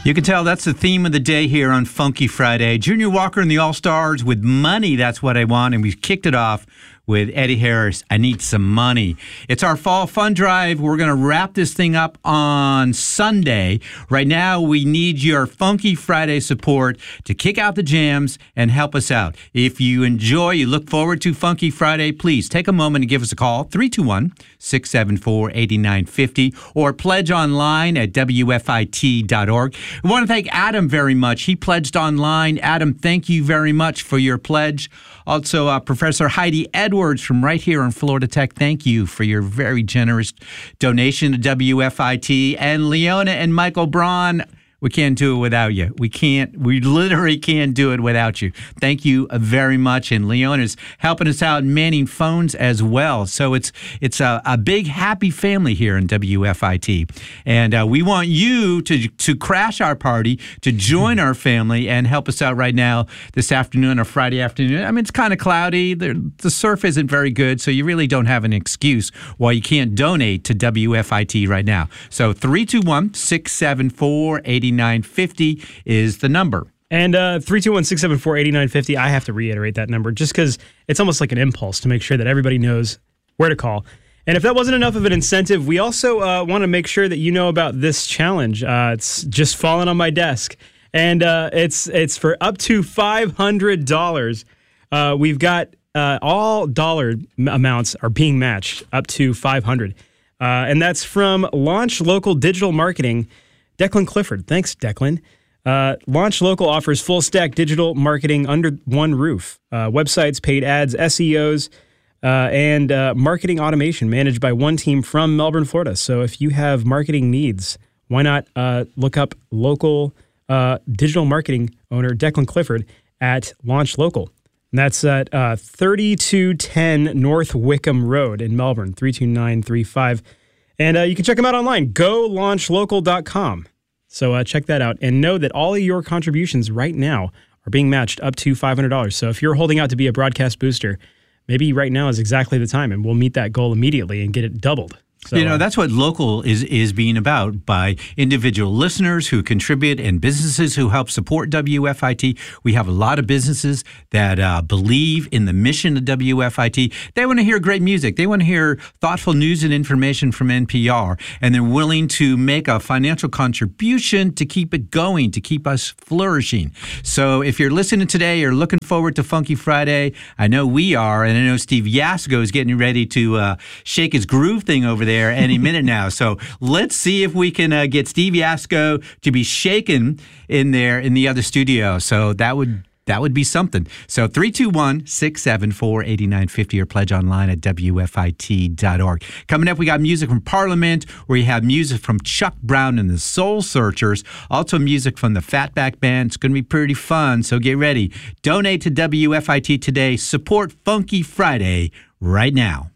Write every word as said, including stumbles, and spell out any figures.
You can tell that's the theme of the day here on Funky Friday. Junior Walker and the All-Stars with Money, That's What I Want. And we've kicked it off with Eddie Harris, I Need Some Money. It's our fall fun drive. We're going to wrap this thing up on Sunday. Right now, we need your Funky Friday support to kick out the jams and help us out. If you enjoy, you look forward to Funky Friday, please take a moment and give us a call, three two one, six seven four, eight nine five zero, or pledge online at W F I T dot org. We want to thank Adam very much. He pledged online. Adam, thank you very much for your pledge. Also, uh, Professor Heidi Edwards from right here on Florida Tech, thank you for your very generous donation to W F I T. And Leona and Michael Braun, we can't do it without you. We can't, we literally can't do it without you. Thank you very much. And Leona's helping us out manning phones as well. So it's it's a, a big, happy family here in W F I T. And uh, we want you to, to crash our party, to join our family and help us out right now this afternoon or Friday afternoon. I mean, it's kind of cloudy. The, the surf isn't very good, so you really don't have an excuse why you can't donate to W F I T right now. So three two one, six seven four, eight nine five zero is the number. And uh, three two one, six seven four, eight nine five zero, I have to reiterate that number just because it's almost like an impulse to make sure that everybody knows where to call. And if that wasn't enough of an incentive, we also uh, want to make sure that you know about this challenge. Uh, it's just fallen on my desk. And uh, it's it's for up to five hundred dollars. Uh, we've got uh, all dollar amounts are being matched up to five hundred dollars. Uh, and that's from Launch Local Digital Marketing. Declan Clifford. Thanks, Declan. Uh, Launch Local offers full-stack digital marketing under one roof. Uh, websites, paid ads, S E Os, uh, and uh, marketing automation managed by one team from Melbourne, Florida. So if you have marketing needs, why not uh, look up local uh, digital marketing owner Declan Clifford at Launch Local. And that's at uh, thirty-two ten North Wickham Road in Melbourne, three two nine three five. And uh, you can check them out online, go launch local dot com. So uh, check that out. And know that all of your contributions right now are being matched up to five hundred dollars. So if you're holding out to be a broadcast booster, maybe right now is exactly the time, and we'll meet that goal immediately and get it doubled. So, you know, that's what local is is being about, by individual listeners who contribute and businesses who help support W F I T. We have a lot of businesses that uh, believe in the mission of W F I T. They want to hear great music. They want to hear thoughtful news and information from N P R, and they're willing to make a financial contribution to keep it going, to keep us flourishing. So if you're listening today, you're looking forward to Funky Friday, I know we are, and I know Steve Yasko is getting ready to uh, shake his groove thing over there any minute now. So let's see if we can uh, get Steve Yasko to be shaken in there in the other studio. So that would that would be something. So three two one, six seven four, eight nine five zero or pledge online at W F I T dot org. Coming up, we got music from Parliament, where you have music from Chuck Brown and the Soul Searchers, also music from the Fatback Band. It's going to be pretty fun, so get ready. Donate to W F I T today. Support Funky Friday right now.